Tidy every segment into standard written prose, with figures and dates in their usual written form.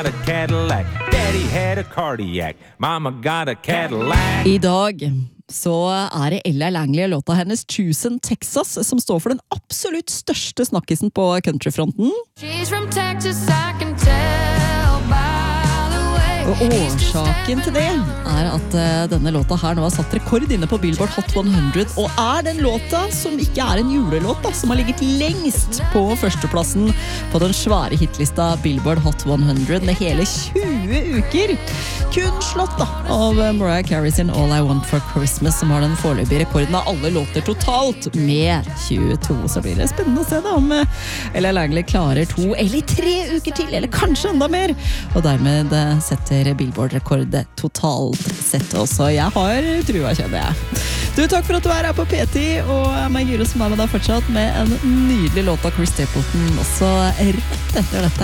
A Cadillac. Daddy had a cardiac. Mama got a Cadillac. I dag så det Ella Langley og låta hennes Tucson, Texas som står for den absolutt største snakkisen på countryfronten. She's from Texas, I can tell by the way. Og årsaken til det at denne låta her nå har satt rekord inne på Billboard Hot 100 og den låta som ikke en julelåt da, som har ligget lengst på førsteplassen på den svære hitlista Billboard Hot 100 med hele 20 uker. Kun slått da av Mariah Carey sin All I Want for Christmas som har den foreløpige rekorden av alle låter totalt med 22. Så blir det spennende å se da om Ella Langley klarer 2 eller 3 uker til, eller kanskje enda mer. Og dermed setter Billboard-rekordet totalt sett også. Jeg har trua, kjenner jeg. Du, takk for at du her på P10, og meg Guro som med deg fortsatt med en nydelig låt av Chris Stapleton, også rett etter dette.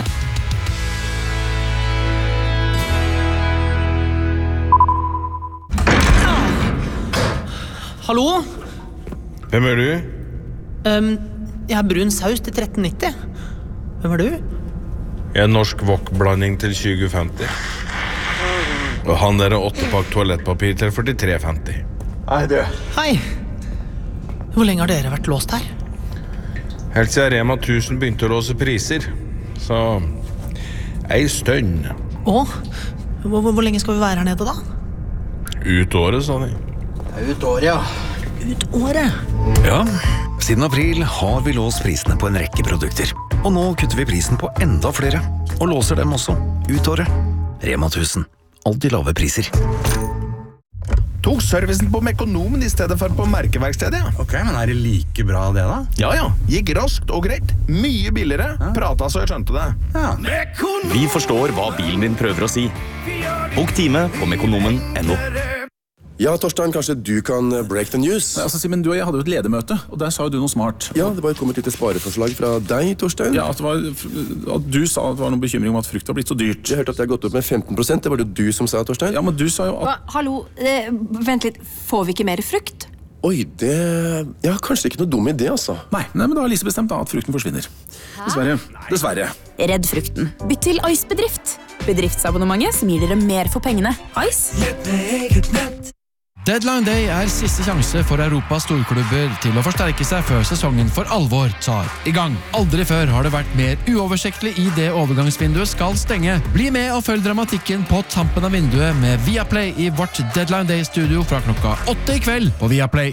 Hallo? Hvem du? Jeg brun saus til 13,90. Hvem du? Jeg norsk wok-blanding til 2050. Og han 8-pakk toalettpapir til 43,50. Hei, du. Hei. Hvor lenge har dere vært låst her? Helt siden Rema 1000 begynte å låse priser. Så ei stønn. Hvor lenge skal vi være her nede da? Ut året, sa de. Ut året, ja. Ut året? Ja, siden april har vi låst prisene på en rekke produkter. Og nå kutter vi prisen på enda flere. Og låser dem også. Ut året. Rema 1000. Alltid lave priser. Tok servicen på Mekonomen I stedet for på merkeverkstedet, ja. Ok, men det like bra det da? Ja, ja. Gikk raskt og greit. Mye billigere. Pratet så jeg skjønte det. Ja. Vi forstår hva bilen din prøver å si. Bok time på mekonomen.no. Ja, Torstein, kanskje du kan break the news? Altså, Simen, du og jeg hadde jo et ledermøte, og der sa jo du noe smart. Ja, det var jo kommet litt spareforslag fra deg, Torstein. Ja, at du sa at det var noen bekymring om at frukt har blitt så dyrt. Jeg hørte at det har gått opp med 15%, det var det du som sa, Torstein. Ja, men du sa jo at... Hallo, vent litt, får vi ikke mer frukt? Oi, det... Ja, kanskje ikke noe dum idé, altså. Nei, men da har Lise bestemt da at frukten forsvinner. Dessverre. Redd frukten. Bytt til Ice-bedrift. Bedriftsabonnementet som gir dere mer for pengene. Ice? Deadline Day siste sjanse for Europas storklubber til å forsterke seg før sesongen for alvor tar I gang. Aldri før har det vært mer uoversiktlig I det overgangsvinduet skal stenge. Bli med og følg dramatikken på tampen av vinduet med Viaplay I vårt Deadline Day-studio fra klokka 8 I kveld på Viaplay.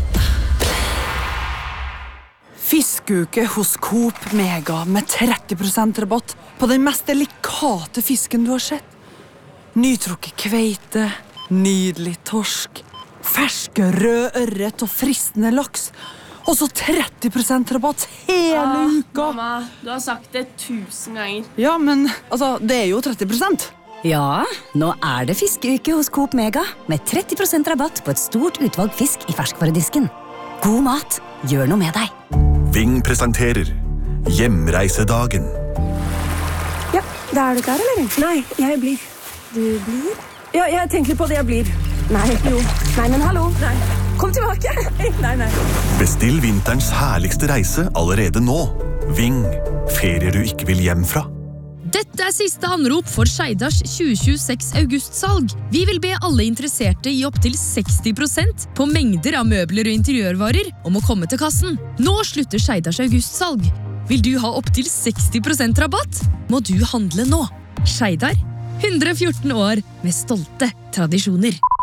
Fiskeuke hos Coop Mega med 30% rabatt på den mest delikate fisken du har sett. Nytrukket kveite, nydelig torsk, ferske rød ørret og fristende laks. Og så 30% rabatt hele uka. Mamma, du har sagt det 1000 ganger. Ja, men altså, det jo 30%. Ja, nå det fiskeuke hos Coop Mega med 30% rabatt på et stort utvalg fisk I ferskvaredisken. God mat, gjør noe med deg. Ving presenterer Hjemreisedagen. Ja, da du klar, eller? Nei, jeg blir. Du blir? Ja, jeg tenker på det jeg blir. Nei, jo. Nei, men hallo. Nei. Kom tilbake. Nei. Bestill vinterens herligste reise allerede nå. Ving, ferier du ikke vil hjem fra. Dette siste anrop for Skeidars 2026 augustsalg. Vi vil be alle interesserte I opp til 60% på mengder av møbler og interiørvarer om å komme til kassen. Nå slutter Skeidars augustsalg. Vil du ha opp til 60% rabatt? Må du handle nå. Skeidar, 114 år med stolte tradisjoner.